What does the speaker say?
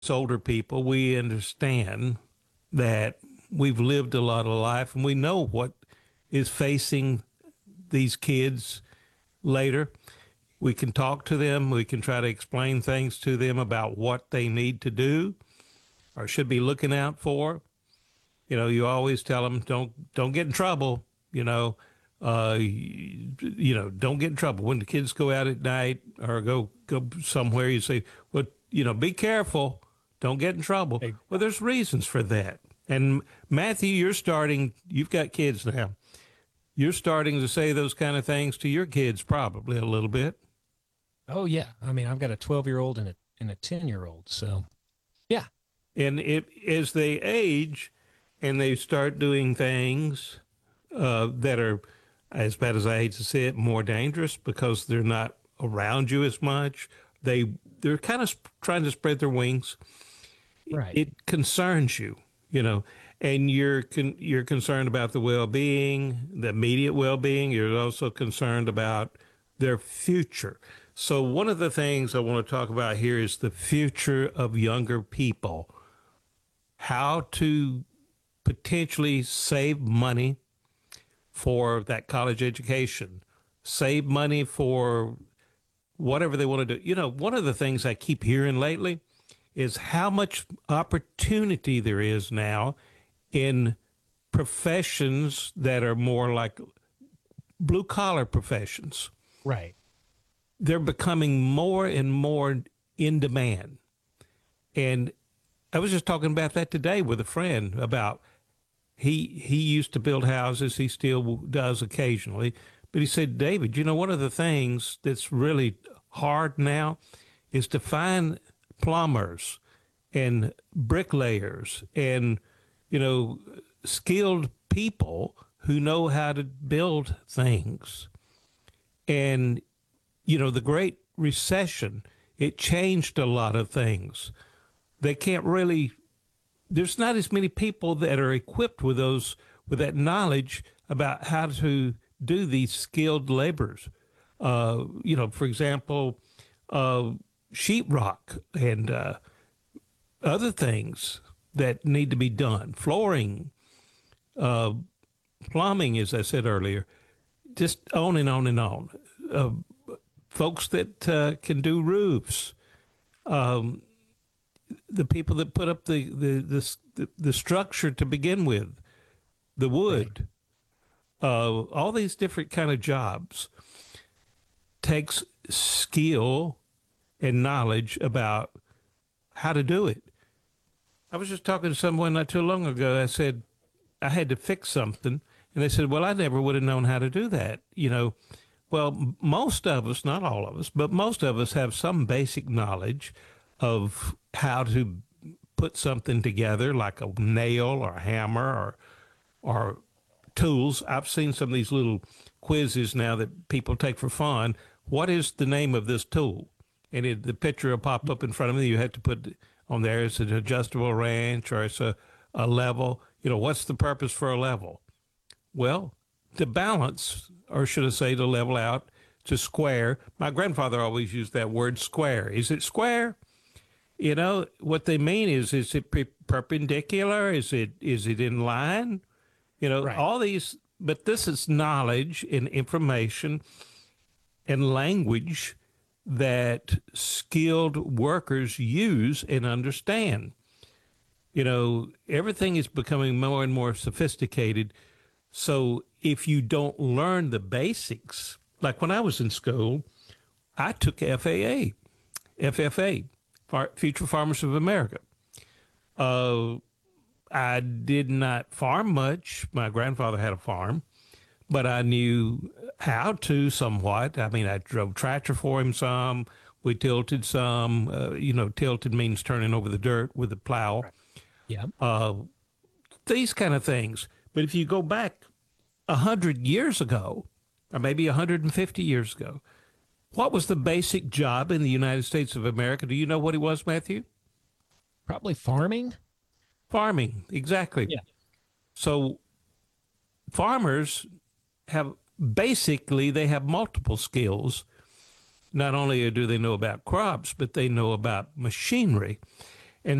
older people, we understand that we've lived a lot of life and we know what is facing these kids later. We can talk to them. We can try to explain things to them about what they need to do or should be looking out for. You always tell them, don't get in trouble. Don't get in trouble when the kids go out at night or go somewhere. You say, well, be careful. Don't get in trouble. Hey. Well, there's reasons for that. And Matthew, you've got kids now. You're starting to say those kind of things to your kids probably a little bit. Oh yeah. I mean, I've got a 12-year-old and a 10-year-old. So yeah. And as they age and they start doing things that are, as bad as I hate to say it, more dangerous because they're not around you as much. They're kind of trying to spread their wings. Right. It concerns you, and you're concerned about the well-being, the immediate well-being. You're also concerned about their future. So one of the things I want to talk about here is the future of younger people, how to potentially save money for that college education, save money for whatever they want to do. One of the things I keep hearing lately is how much opportunity there is now in professions that are more like blue collar professions. Right. They're becoming more and more in demand. And I was just talking about that today with a friend about he used to build houses. He still does occasionally. But he said, David, one of the things that's really hard now is to find plumbers and bricklayers and, skilled people who know how to build things. And, the Great Recession, it changed a lot of things. They can't really, there's not as many people that are equipped with that knowledge about how to do these skilled labors. For example, sheetrock and other things that need to be done, flooring, plumbing, as I said earlier, just on and on and on. Folks that can do roofs, the people that put up the structure to begin with, the wood, all these different kind of jobs takes skill and knowledge about how to do it. I was just talking to someone not too long ago. I said I had to fix something, and they said, well, I never would have known how to do that. Well, most of us, not all of us, but most of us have some basic knowledge of how to put something together, like a nail or a hammer or tools. I've seen some of these little quizzes now that people take for fun. What is the name of this tool? And the picture will pop up in front of you. You have to put on there, it's an adjustable wrench or it's a level. What's the purpose for a level? Well, to balance, or should I say to level out, to square. My grandfather always used that word square. Is it square? What they mean is it perpendicular? Is it in line? Right. All these, but this is knowledge and information and language that skilled workers use and understand. Everything is becoming more and more sophisticated. So if you don't learn the basics, like when I was in school, I took FFA, Future Farmers of America. I did not farm much. My grandfather had a farm, but I knew how to somewhat. I mean, I drove tractor for him some. We tilted some. Tilted means turning over the dirt with a plow. Right. Yeah. These kind of things. But if you go back 100 years ago, or maybe 150 years ago, what was the basic job in the United States of America? Do you know what it was, Matthew? Probably farming. Farming, exactly. Yeah. So farmers have they have multiple skills. Not only do they know about crops, but they know about machinery.